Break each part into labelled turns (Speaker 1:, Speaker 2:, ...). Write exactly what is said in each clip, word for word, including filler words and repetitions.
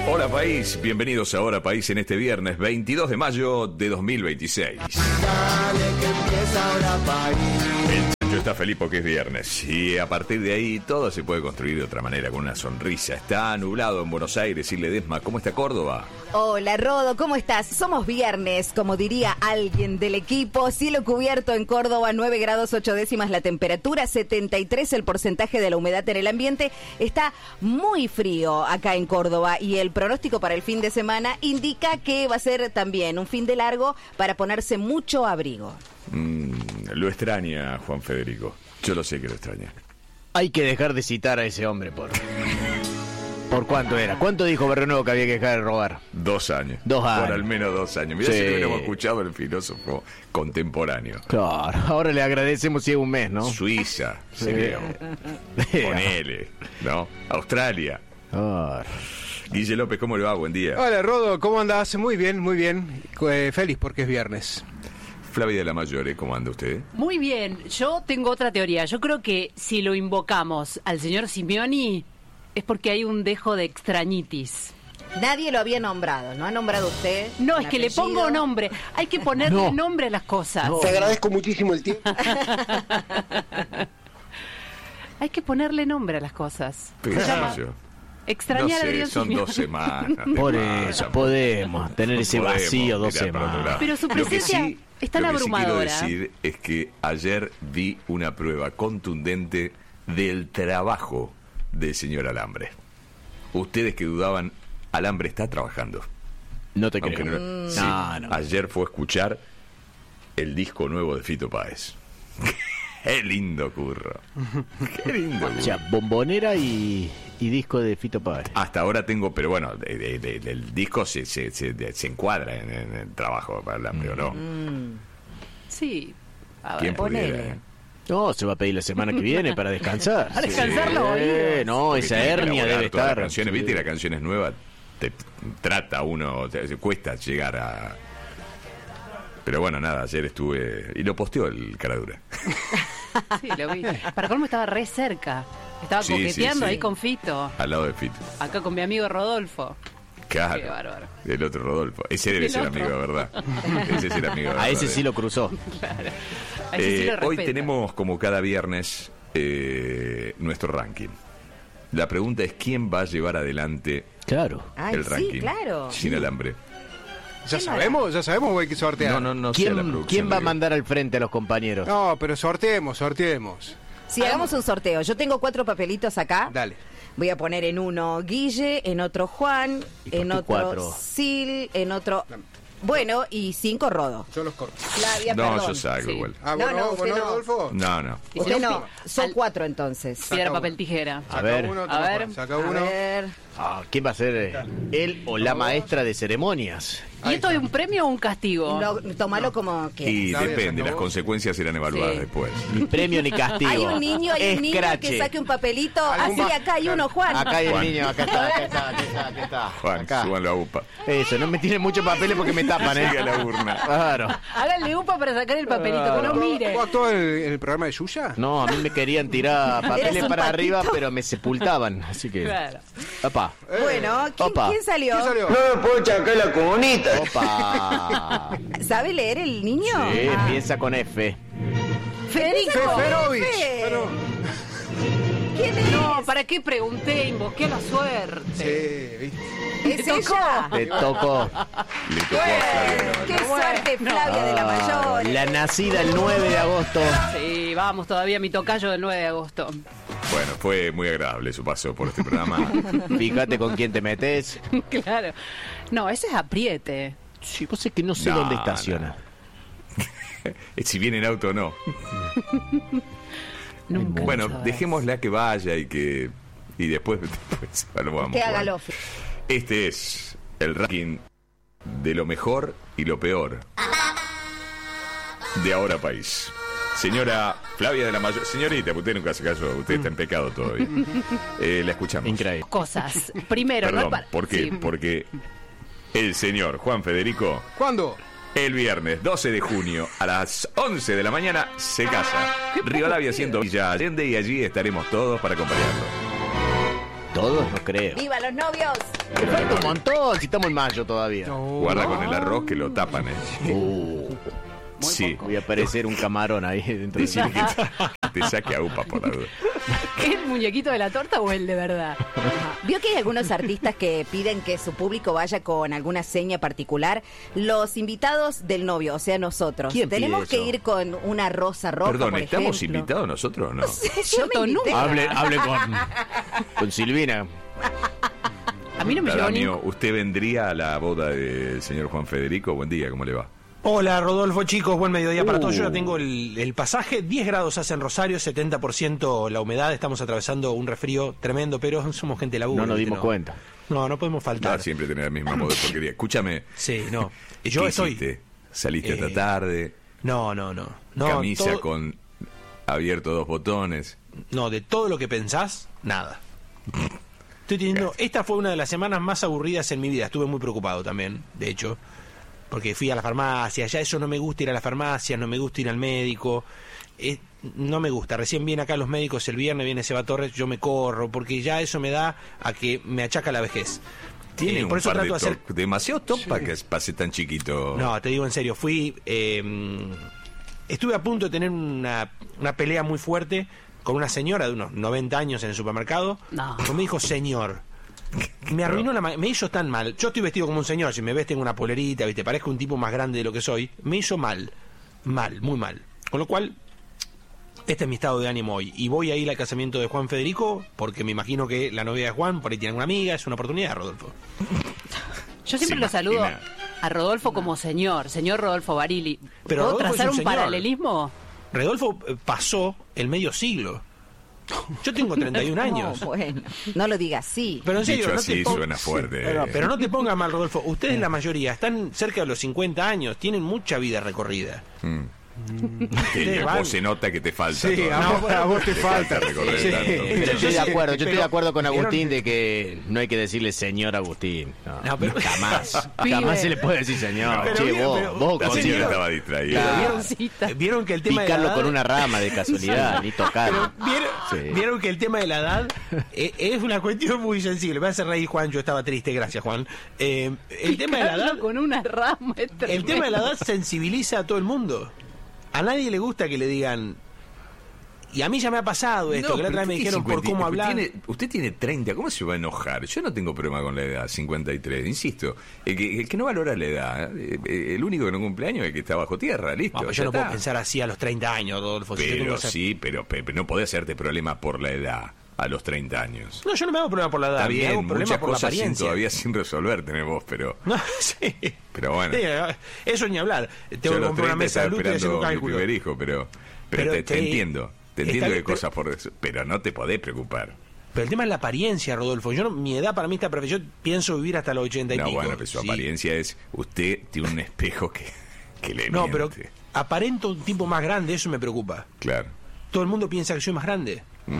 Speaker 1: Hola país, bienvenidos a Ahora País en este viernes veintidós de mayo de dos mil veintiséis.
Speaker 2: Dale que empieza Ahora País.
Speaker 1: El Chancho está feliz porque es viernes y a partir de ahí todo se puede construir de otra manera, con una sonrisa. Está nublado en Buenos Aires y Ledesma. ¿Cómo está Córdoba?
Speaker 3: Hola Rodo, ¿cómo estás? Somos viernes, como diría alguien del equipo. Cielo cubierto en Córdoba, nueve grados ocho décimas la temperatura, setenta y tres el porcentaje de la humedad en el ambiente. Está muy frío acá en Córdoba y el pronóstico para el fin de semana indica que va a ser también un fin de largo para ponerse mucho abrigo.
Speaker 1: Mm, lo extraña Juan Federico. Yo lo sé que lo extraña.
Speaker 4: Hay que dejar de citar a ese hombre por... ¿Por cuánto era? ¿Cuánto dijo Berrenuevo que había que dejar de robar?
Speaker 1: Dos años.
Speaker 4: Dos años.
Speaker 1: Por al menos dos años. Mirá
Speaker 4: Sí.
Speaker 1: si lo hubiéramos escuchado el filósofo contemporáneo.
Speaker 4: Claro, ahora le agradecemos si es un mes, ¿no?
Speaker 1: Suiza,
Speaker 4: Sí.
Speaker 1: sería. Ponele, ¿no? Australia.
Speaker 4: Ah.
Speaker 1: Guille López, ¿cómo le va? Buen día.
Speaker 5: Hola Rodo, ¿cómo andás? Muy bien, muy bien. Eh, feliz porque es viernes.
Speaker 1: Flavia de la Mayore, ¿cómo anda usted?
Speaker 6: Muy bien, yo tengo otra teoría. Yo creo que si lo invocamos al señor Simeoni es porque hay un dejo de extrañitis.
Speaker 3: Nadie lo había nombrado, ¿no ha nombrado usted?
Speaker 6: No,
Speaker 3: un
Speaker 6: es que le
Speaker 3: apellido?
Speaker 6: pongo nombre. Hay que ponerle
Speaker 4: No.
Speaker 6: nombre a las cosas.
Speaker 4: No.
Speaker 2: Te agradezco muchísimo el tiempo.
Speaker 6: Hay que ponerle nombre a las cosas.
Speaker 1: Pero
Speaker 6: Se llama
Speaker 1: yo- No
Speaker 6: extrañar a
Speaker 1: sé,
Speaker 6: Adrián
Speaker 1: son
Speaker 6: Simeoni.
Speaker 1: dos semanas. de
Speaker 4: Por
Speaker 1: más,
Speaker 4: eso,
Speaker 1: amor.
Speaker 4: podemos tener ese
Speaker 1: Podemos
Speaker 4: vacío dos
Speaker 1: mirar para otro
Speaker 4: semanas.
Speaker 1: lado.
Speaker 6: Pero su
Speaker 1: Lo que
Speaker 6: presencia
Speaker 1: sí-
Speaker 6: es tan
Speaker 1: lo que sí
Speaker 6: abrumadora.
Speaker 1: quiero decir es que ayer vi una prueba contundente del trabajo del señor Alambre. Ustedes que dudaban, Alambre está trabajando.
Speaker 4: No te
Speaker 1: Aunque
Speaker 4: creo.
Speaker 1: no- sí,
Speaker 4: No, no.
Speaker 1: Ayer fue a escuchar el disco nuevo de Fito Páez. Qué lindo curro. Qué lindo
Speaker 4: O
Speaker 1: curro.
Speaker 4: sea, bombonera y, y disco de Fito Páez.
Speaker 1: Hasta ahora tengo, pero bueno, de- de- de- el disco se, se, se, de- se encuadra en, en el trabajo para Alambre, ¿o no?
Speaker 6: Sí. A
Speaker 1: ¿Quién
Speaker 6: ver,
Speaker 1: pudiera?
Speaker 3: ponele.
Speaker 1: eh?
Speaker 4: No, se va a pedir la semana que viene para descansar.
Speaker 6: A descansar los
Speaker 4: Sí,
Speaker 6: oídos.
Speaker 4: No,
Speaker 1: Porque
Speaker 4: esa
Speaker 1: tiene que
Speaker 4: hernia
Speaker 1: elaborar
Speaker 4: debe
Speaker 1: todas
Speaker 4: estar.
Speaker 1: las canciones,
Speaker 4: Sí.
Speaker 1: viste, la canción es nueva, te trata uno, te, te cuesta llegar a... Pero bueno, nada, ayer estuve... Y lo posteó el Caradura.
Speaker 6: Sí, lo vi. Para colmo estaba re cerca. Estaba
Speaker 1: Sí,
Speaker 6: coqueteando
Speaker 1: sí, sí.
Speaker 6: ahí con Fito.
Speaker 1: Al lado de Fito.
Speaker 6: Acá con mi amigo Rodolfo.
Speaker 1: Claro.
Speaker 6: Qué bárbaro.
Speaker 1: El otro Rodolfo. Ese debe
Speaker 6: El
Speaker 1: ser
Speaker 6: otro.
Speaker 1: amigo de verdad. Ese es el amigo de verdad.
Speaker 4: A ese sí lo cruzó.
Speaker 6: A ese sí
Speaker 1: Eh,
Speaker 6: lo
Speaker 1: hoy
Speaker 6: respeta.
Speaker 1: tenemos, como cada viernes, eh, nuestro ranking. La pregunta es: ¿quién va a llevar adelante
Speaker 4: Claro.
Speaker 3: Ay,
Speaker 1: el
Speaker 3: sí,
Speaker 1: ranking?
Speaker 3: claro.
Speaker 1: Sin Alambre.
Speaker 5: ¿Ya
Speaker 3: ¿Quién
Speaker 5: sabemos? ¿Ya sabemos o hay que sortear?
Speaker 1: No, no, no sé la
Speaker 4: ¿Quién,
Speaker 1: producción,
Speaker 4: ¿quién va a
Speaker 1: digo.
Speaker 4: mandar al frente a los compañeros?
Speaker 5: No, pero sorteemos, sorteemos.
Speaker 3: Si hagamos un sorteo, yo tengo cuatro papelitos acá.
Speaker 5: Dale.
Speaker 3: Voy a poner en uno Guille, en otro Juan,
Speaker 4: ¿Y por
Speaker 3: en
Speaker 4: qué
Speaker 3: otro
Speaker 4: cuatro?
Speaker 3: Sil, en otro... Bueno, y cinco Rodo.
Speaker 5: Yo los corto.
Speaker 3: Flavia,
Speaker 1: No,
Speaker 3: perdón.
Speaker 1: yo salgo
Speaker 6: Sí.
Speaker 1: igual.
Speaker 5: Ah,
Speaker 3: No,
Speaker 5: bueno,
Speaker 3: no, usted
Speaker 5: bueno,
Speaker 3: no.
Speaker 5: Rodolfo.
Speaker 1: No, no.
Speaker 6: Y si
Speaker 3: Usted
Speaker 6: no,
Speaker 3: no, son
Speaker 6: al-
Speaker 3: cuatro entonces.
Speaker 6: Piedra,
Speaker 5: Saca
Speaker 6: papel,
Speaker 5: uno.
Speaker 6: tijera.
Speaker 4: A ver.
Speaker 5: Saca uno,
Speaker 6: A
Speaker 5: toma,
Speaker 6: ver.
Speaker 5: saca
Speaker 3: A
Speaker 5: uno.
Speaker 3: ver...
Speaker 4: Ah, ¿quién va a ser eh, él o la maestra de ceremonias?
Speaker 6: ¿Y esto es un premio o un castigo?
Speaker 3: No, tómalo como que...
Speaker 1: Y
Speaker 5: Está bien, se
Speaker 1: depende, las
Speaker 5: acabó.
Speaker 1: consecuencias serán evaluadas
Speaker 6: Sí.
Speaker 1: después.
Speaker 4: Ni premio ni castigo.
Speaker 3: Hay un niño, hay un niño
Speaker 4: Escrache.
Speaker 3: que saque un papelito.
Speaker 5: Algún
Speaker 3: Así,
Speaker 5: va-
Speaker 3: acá hay uno, Juan.
Speaker 4: Acá hay el
Speaker 1: Juan.
Speaker 4: niño, acá está, acá está, acá está, acá está.
Speaker 1: Juan,
Speaker 4: Acá.
Speaker 1: súbanlo a UPA.
Speaker 4: Eso, no me tienen muchos papeles porque me tapan, ¿eh?
Speaker 1: Siga la urna.
Speaker 4: Claro.
Speaker 6: Háganle upa para sacar el papelito, que no mire.
Speaker 5: ¿Vos actuó en el, en el programa de Yuya?
Speaker 4: No, a mí me querían tirar papeles
Speaker 3: ¿Eres un
Speaker 4: para
Speaker 3: patito?
Speaker 4: arriba, pero me sepultaban, así que...
Speaker 6: Claro.
Speaker 4: Opa,
Speaker 3: Bueno, ¿quién,
Speaker 4: Opa.
Speaker 3: quién salió?
Speaker 5: ¿Quién salió?
Speaker 2: No me puedo chacar la comunita.
Speaker 4: opa.
Speaker 3: ¿Sabe leer el niño?
Speaker 4: Sí,
Speaker 3: Ah.
Speaker 4: empieza con F.
Speaker 3: Federico.
Speaker 5: Feferovich.
Speaker 3: Fe.
Speaker 5: Pero-
Speaker 3: ¿Quién es?
Speaker 6: No, ¿para qué pregunté? Invoqué la suerte.
Speaker 5: Sí, ¿viste?
Speaker 3: ¿Es
Speaker 6: ¿Te tocó?
Speaker 3: ella?
Speaker 4: Te tocó.
Speaker 1: Le tocó a Flavia.
Speaker 3: ¡Qué suerte, Flavia de la
Speaker 4: Ah,
Speaker 3: Mayor!
Speaker 4: la nacida el nueve de agosto.
Speaker 6: Sí, vamos todavía mi tocayo del nueve de agosto.
Speaker 1: Bueno, fue muy agradable su paso por este programa.
Speaker 4: Fíjate con quién te metes.
Speaker 6: Claro. No, ese es apriete.
Speaker 4: Sí, vos sé que no sé
Speaker 1: No,
Speaker 4: dónde estaciona.
Speaker 1: Si viene en auto o no.
Speaker 6: Nunca
Speaker 1: Bueno,
Speaker 6: lo sabrás.
Speaker 1: dejémosla que vaya y que... Y después, después lo vamos
Speaker 3: Que
Speaker 1: a
Speaker 3: haga
Speaker 1: jugar.
Speaker 3: lo
Speaker 1: Este es el ranking de lo mejor y lo peor de Ahora País. Señora Flavia de la Mayor... Señorita, usted nunca se cayó, usted está en pecado todavía. Eh, la escuchamos.
Speaker 4: Increíble.
Speaker 6: Cosas. Primero,
Speaker 1: Perdón,
Speaker 6: no para...
Speaker 1: ¿por qué?
Speaker 6: Sí.
Speaker 1: Porque el señor Juan Federico,
Speaker 5: ¿Cuándo?
Speaker 1: el viernes doce de junio a las once de la mañana, se casa. Rivadavia ciento Villa Allende, y allí estaremos todos para acompañarlo.
Speaker 4: ¿Todos? No creo.
Speaker 3: ¡Viva los novios!
Speaker 4: Me falta un montón, si estamos en mayo todavía.
Speaker 1: Guarda con el arroz que lo tapan, ¿eh?
Speaker 4: Uh,
Speaker 1: Sí.
Speaker 4: voy a aparecer un camarón ahí dentro de
Speaker 1: Decirle que te, te saque a upa por la duda.
Speaker 6: ¿Es el muñequito de la torta o el de verdad?
Speaker 3: Vio que hay algunos artistas que piden que su público vaya con alguna seña particular. Los invitados del novio, o sea, nosotros.
Speaker 4: ¿Quién pide
Speaker 3: Tenemos que
Speaker 4: eso?
Speaker 3: ir con una rosa roja,
Speaker 1: Perdón,
Speaker 3: por
Speaker 1: ¿estamos
Speaker 3: ejemplo.
Speaker 1: invitados nosotros o no?
Speaker 3: Yo me invité.
Speaker 4: Hable, hable con, con Silvina.
Speaker 6: A mí no me llevó ni...
Speaker 1: Darío, ¿usted vendría a la boda del señor Juan Federico? Buen día, ¿cómo le va?
Speaker 7: Hola Rodolfo, chicos, buen mediodía para
Speaker 4: Uh.
Speaker 7: todos. Yo ya tengo el, el pasaje, diez grados hace en Rosario, setenta por ciento la humedad, estamos atravesando un resfrío tremendo, pero somos gente laburo.
Speaker 4: No nos
Speaker 7: ¿viste?
Speaker 4: dimos cuenta.
Speaker 7: No, no podemos faltar.
Speaker 1: Va siempre tener la misma moda de porquería. Escúchame.
Speaker 7: Sí, no. Yo
Speaker 1: ¿qué
Speaker 7: estoy...
Speaker 1: hiciste? ¿Saliste
Speaker 7: Eh,
Speaker 1: esta tarde?
Speaker 7: No, no, no. no
Speaker 1: ¿Camisa
Speaker 7: todo-
Speaker 1: con abierto dos botones?
Speaker 7: No, de todo lo que pensás, nada. Estoy teniendo... Esta fue una de las semanas más aburridas en mi vida. Estuve muy preocupado también, de hecho. Porque fui a la farmacia, ya eso no me gusta ir a la farmacia, no me gusta ir al médico. Eh, no me gusta. Recién viene acá los médicos el viernes, viene Seba Torres, yo me corro, porque ya eso me da a que me achaca la vejez.
Speaker 1: Tiene
Speaker 7: Eh,
Speaker 1: un
Speaker 7: por eso
Speaker 1: par
Speaker 7: trato
Speaker 1: de
Speaker 7: de hacer...
Speaker 1: top, demasiado top para que pase tan chiquito.
Speaker 7: No, te digo en serio, fui... eh, estuve a punto de tener una, una pelea muy fuerte con una señora de unos noventa años en el supermercado.
Speaker 6: No.
Speaker 7: Que me dijo, señor. Me arruinó la ma- me hizo tan mal. Yo estoy vestido como un señor, si me ves tengo una polerita, ¿viste? Parezco un tipo más grande de lo que soy. Me hizo mal. Mal, muy mal. Con lo cual, este es mi estado de ánimo hoy. Y voy a ir al casamiento de Juan Federico, porque me imagino que la novia de Juan, por ahí tiene una amiga, es una oportunidad, Rodolfo.
Speaker 6: Yo siempre
Speaker 1: Se
Speaker 6: lo saludo
Speaker 1: imagina.
Speaker 6: a Rodolfo como señor, señor Rodolfo Barili.
Speaker 7: Pero
Speaker 6: ¿Puedo
Speaker 7: Rodolfo es
Speaker 6: trazar
Speaker 7: un
Speaker 6: un,
Speaker 7: señor.
Speaker 6: paralelismo?
Speaker 7: Rodolfo eh, pasó el medio siglo. Yo tengo treinta y un años.
Speaker 3: No, bueno, no lo diga así.
Speaker 7: Pero en serio,
Speaker 1: Dicho
Speaker 7: no
Speaker 1: así
Speaker 7: te pon-
Speaker 1: suena fuerte.
Speaker 7: Pero, pero no te pongas mal, Rodolfo. Ustedes, la mayoría, están cerca de los cincuenta años, tienen mucha vida recorrida.
Speaker 1: Mm. Que
Speaker 7: Ustedes
Speaker 1: vos
Speaker 7: van-
Speaker 1: se nota que te falta.
Speaker 5: Sí,
Speaker 1: todavía.
Speaker 5: a vos, a vos te
Speaker 1: Te
Speaker 5: falta.
Speaker 1: recorrer
Speaker 5: Sí.
Speaker 1: tanto.
Speaker 4: Pero yo estoy de acuerdo, yo estoy de
Speaker 7: Pero-
Speaker 4: acuerdo con
Speaker 7: ¿vieron?
Speaker 4: Agustín de que no hay que decirle señor Agustín. No,
Speaker 7: No, pero-
Speaker 4: jamás.
Speaker 6: Pibe.
Speaker 4: Jamás se le puede decir señor.
Speaker 7: Pero
Speaker 4: che,
Speaker 7: mira,
Speaker 4: vos,
Speaker 7: pero-
Speaker 4: vos
Speaker 1: La
Speaker 7: ¿En
Speaker 1: señora
Speaker 7: serio?
Speaker 4: consigues
Speaker 1: estaba distraída.
Speaker 7: Pero ¿vieron,
Speaker 6: Cosita.
Speaker 7: vieron que el tema de la
Speaker 4: picarlo
Speaker 7: edad...
Speaker 4: con una rama de casualidad, ni tocarlo.
Speaker 7: ¿Vieron,
Speaker 4: Sí.
Speaker 7: vieron que el tema de la edad eh, es una cuestión muy sensible. Me hace reír Juan, yo estaba triste, gracias Juan. Eh, el tema de la edad...
Speaker 6: Picarlo con una rama. es
Speaker 7: El
Speaker 6: tremendo.
Speaker 7: tema de la edad sensibiliza a todo el mundo. A nadie le gusta que le digan... Y a mí ya me ha pasado esto,
Speaker 1: No,
Speaker 7: que la otra
Speaker 1: pero
Speaker 7: vez me
Speaker 1: usted
Speaker 7: dijeron por
Speaker 1: cincuenta
Speaker 7: cómo hablar.
Speaker 1: Tiene, usted tiene treinta, ¿cómo se va a enojar? Yo no tengo problema con la edad, cincuenta y tres, insisto. El que, el que no valora la edad, eh, eh, el único que no cumple años es el que está bajo tierra, listo.
Speaker 7: No, pero
Speaker 1: ya
Speaker 7: yo no puedo
Speaker 1: está.
Speaker 7: pensar así a los treinta años, Rodolfo. si yo tengo
Speaker 1: Pero
Speaker 7: esa-
Speaker 1: sí, pero, pero no podés hacerte problema por la edad a los treinta años.
Speaker 7: No, yo no me hago problema por la edad,
Speaker 1: Está
Speaker 7: me
Speaker 1: bien,
Speaker 7: hago problema
Speaker 1: muchas
Speaker 7: por la
Speaker 1: cosas sin,
Speaker 7: apariencia.
Speaker 1: todavía sin resolver tenés vos, pero...
Speaker 7: No, sí.
Speaker 1: Pero bueno.
Speaker 7: Sí, eso ni hablar.
Speaker 1: yo
Speaker 7: Tengo
Speaker 1: a
Speaker 7: que
Speaker 1: los
Speaker 7: comprar una
Speaker 1: treinta
Speaker 7: mesa de
Speaker 1: estaba
Speaker 7: luz y hacer un
Speaker 1: esperando mi
Speaker 7: cálculo.
Speaker 1: primer hijo, pero, pero,
Speaker 7: Pero
Speaker 1: te, te
Speaker 7: te-
Speaker 1: entiendo. Te
Speaker 7: está
Speaker 1: entiendo que hay
Speaker 7: bien, pero-
Speaker 1: cosas por eso, pero no te podés preocupar.
Speaker 7: Pero el tema es la apariencia, Rodolfo. Yo no, mi edad para mí está perfecta. Yo pienso vivir hasta los ochenta y
Speaker 1: No,
Speaker 7: pico.
Speaker 1: bueno, pero su
Speaker 7: Sí.
Speaker 1: apariencia es... Usted tiene un espejo que, que le
Speaker 7: No,
Speaker 1: miente.
Speaker 7: pero aparento un tipo más grande, eso me preocupa.
Speaker 1: Claro.
Speaker 7: Todo el mundo piensa que soy más grande.
Speaker 1: Mm.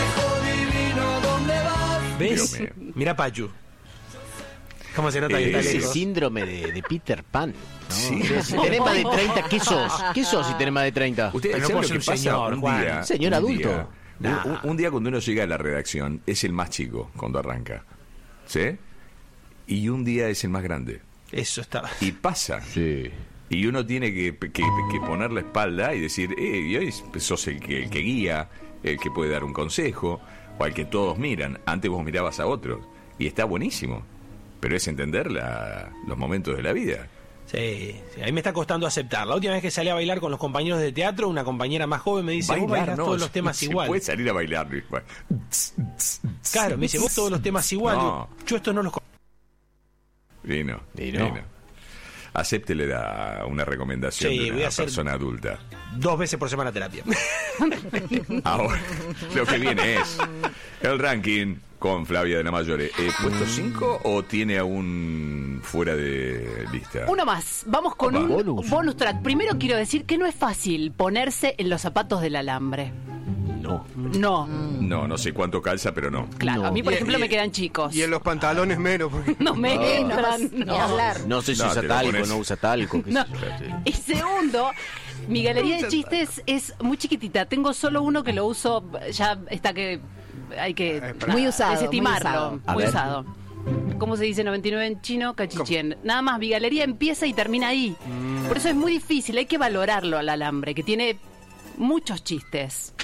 Speaker 7: ¿Ves?
Speaker 1: Dios mío.
Speaker 7: Mira Pachu. ¿Cómo se nota que
Speaker 1: Eh,
Speaker 7: está
Speaker 4: Ese
Speaker 7: lejos?
Speaker 4: síndrome de, de Peter Pan. ¿no?
Speaker 1: Sí.
Speaker 4: O sea, si tenés más de treinta, ¿qué sos? ¿Qué sos si tenés más de treinta?
Speaker 1: Usted
Speaker 7: Pero no
Speaker 1: ¿sabe
Speaker 7: puedo
Speaker 1: lo que
Speaker 7: ser un
Speaker 1: pasa?
Speaker 7: señor,
Speaker 1: un
Speaker 7: Juan.
Speaker 1: día,
Speaker 4: Señor
Speaker 1: un
Speaker 4: adulto.
Speaker 1: día-
Speaker 7: Nah.
Speaker 1: un, un día cuando uno llega a la redacción es el más chico cuando arranca. ¿Sí? Y un día es el más grande.
Speaker 7: Eso estaba.
Speaker 1: Y pasa.
Speaker 4: Sí.
Speaker 1: Y uno tiene que, que, que poner la espalda y decir, eh, y hoy sos el que, el que guía, el que puede dar un consejo, o al que todos miran. Antes vos mirabas a otros. Y está buenísimo. Pero es entender la, los momentos de la vida.
Speaker 7: Sí, sí, a mí me está costando aceptar. La última vez que salí a bailar con los compañeros de teatro, una compañera más joven me dice, vos bailás todos los temas
Speaker 1: se
Speaker 7: igual.
Speaker 1: puede salir a bailar.
Speaker 7: Claro, me dice, vos todos los temas igual.
Speaker 1: No.
Speaker 7: Digo, yo esto no los... con-
Speaker 1: Y no,
Speaker 4: Y no.
Speaker 1: y no. Acéptele la- una recomendación
Speaker 7: Sí,
Speaker 1: de
Speaker 7: voy
Speaker 1: una
Speaker 7: a hacer-
Speaker 1: persona adulta.
Speaker 7: Dos veces por semana terapia.
Speaker 1: Ahora, lo que viene es el ranking con Flavia de la Mayore. Eh, ¿Puesto cinco o tiene aún fuera de lista?
Speaker 6: Uno más. Vamos con
Speaker 1: Opa.
Speaker 6: un
Speaker 4: Bonus.
Speaker 6: bonus. track. Primero quiero decir que no es fácil ponerse en los zapatos del alambre.
Speaker 4: No.
Speaker 6: No.
Speaker 1: No, no sé cuánto calza, pero no.
Speaker 6: Claro,
Speaker 4: No.
Speaker 6: a mí, por
Speaker 5: Y-
Speaker 6: ejemplo,
Speaker 5: y-
Speaker 6: me quedan chicos.
Speaker 5: Y en los pantalones menos. porque-
Speaker 6: No me entran.
Speaker 3: Ni
Speaker 6: no.
Speaker 3: hablar.
Speaker 4: No sé si
Speaker 1: No,
Speaker 4: usa
Speaker 1: te lo
Speaker 4: talco,
Speaker 1: pones.
Speaker 4: no usa talco. qué sé
Speaker 6: No.
Speaker 4: yo, sí.
Speaker 6: Y segundo, mi galería de chistes es muy chiquitita. Tengo solo uno que lo uso, ya está que hay que
Speaker 5: Eh,
Speaker 3: Muy usado,
Speaker 6: desestimarlo,
Speaker 3: muy
Speaker 4: usado.
Speaker 6: muy
Speaker 4: A ver.
Speaker 6: usado. ¿Cómo se dice noventa y nueve en chino? Cachichén. Nada más, Vigalería empieza y termina ahí. Por eso es muy difícil, hay que valorarlo al alambre, que tiene muchos chistes.